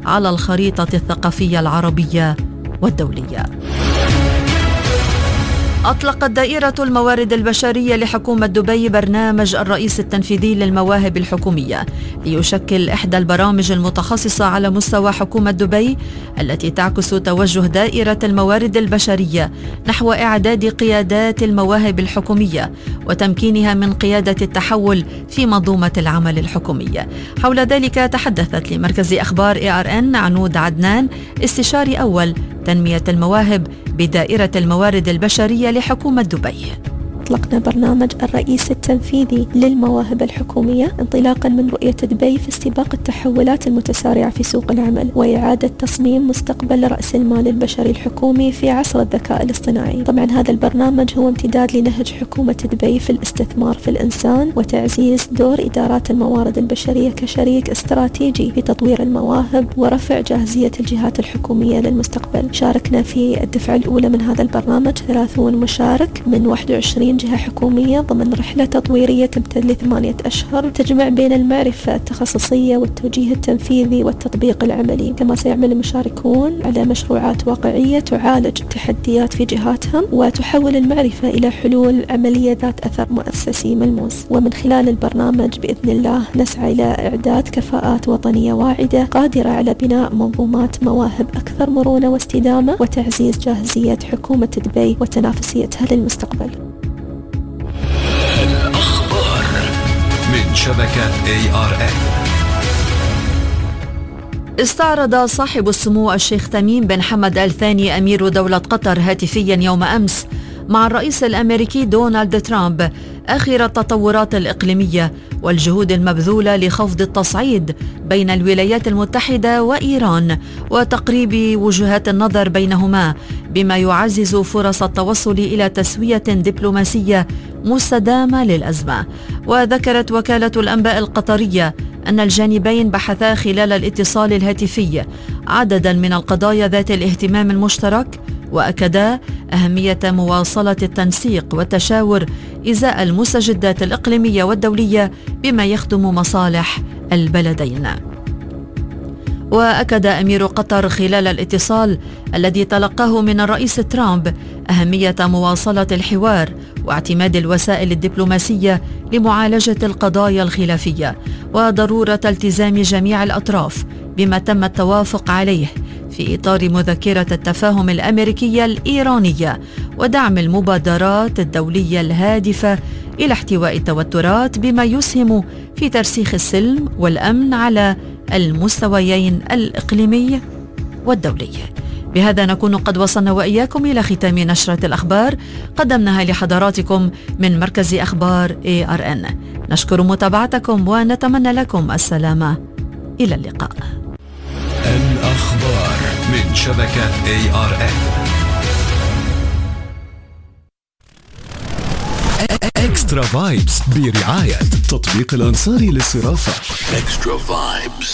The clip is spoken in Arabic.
على الخريطة الثقافية العربية والدولية. أطلقت دائرة الموارد البشرية لحكومة دبي برنامج الرئيس التنفيذي للمواهب الحكومية، ليشكل إحدى البرامج المتخصصة على مستوى حكومة دبي التي تعكس توجه دائرة الموارد البشرية نحو إعداد قيادات المواهب الحكومية وتمكينها من قيادة التحول في منظومة العمل الحكومية. حول ذلك تحدثت لمركز أخبار ARN عنود عدنان، استشاري أول تنمية المواهب بدائرة الموارد البشرية لحكومة دبي. أطلقنا برنامج الرئيس التنفيذي للمواهب الحكومية انطلاقا من رؤية دبي في استباق التحولات المتسارعة في سوق العمل وإعادة تصميم مستقبل رأس المال البشري الحكومي في عصر الذكاء الاصطناعي. طبعا هذا البرنامج هو امتداد لنهج حكومة دبي في الاستثمار في الإنسان وتعزيز دور إدارات الموارد البشرية كشريك استراتيجي في تطوير المواهب ورفع جاهزية الجهات الحكومية للمستقبل. شاركنا في الدفعة الأولى من هذا البرنامج 30 مشارك من 21 جهة حكومية ضمن رحلة تطويرية تمتد ل8 أشهر تجمع بين المعرفة التخصصية والتوجيه التنفيذي والتطبيق العملي. كما سيعمل المشاركون على مشروعات واقعية تعالج التحديات في جهاتهم وتحول المعرفة إلى حلول عملية ذات أثر مؤسسي ملموس. ومن خلال البرنامج بإذن الله نسعى إلى إعداد كفاءات وطنية واعدة قادرة على بناء منظومات مواهب أكثر مرونة واستدامة وتعزيز جاهزية حكومة دبي وتنافسيتها للمستقبل. الأخبار من شبكة ARN. استعرض صاحب السمو الشيخ تميم بن حمد آل ثاني أمير دولة قطر هاتفيا يوم أمس مع الرئيس الأمريكي دونالد ترامب آخر التطورات الإقليمية والجهود المبذولة لخفض التصعيد بين الولايات المتحدة وإيران وتقريب وجهات النظر بينهما، بما يعزز فرص التوصل إلى تسوية دبلوماسية مستدامة للأزمة. وذكرت وكالة الأنباء القطرية أن الجانبين بحثا خلال الاتصال الهاتفي عددا من القضايا ذات الاهتمام المشترك، وأكدا أهمية مواصلة التنسيق والتشاور إزاء المستجدات الإقليمية والدولية بما يخدم مصالح البلدين. وأكد أمير قطر خلال الاتصال الذي تلقاه من الرئيس ترامب أهمية مواصلة الحوار واعتماد الوسائل الدبلوماسية لمعالجة القضايا الخلافية، وضرورة التزام جميع الأطراف بما تم التوافق عليه في إطار مذكرة التفاهم الأمريكية الإيرانية، ودعم المبادرات الدولية الهادفة إلى احتواء التوترات بما يسهم في ترسيخ السلم والأمن على المستويين الإقليمي والدولي. بهذا نكون قد وصلنا وإياكم إلى ختام نشرة الأخبار قدمناها لحضراتكم من مركز أخبار ARN. نشكر متابعتكم ونتمنى لكم السلامة. إلى اللقاء. الأخبار من شبكة ARN. إكسترا فايبس برعاية تطبيق الأنصاري للصرافة. إكسترا فايبس.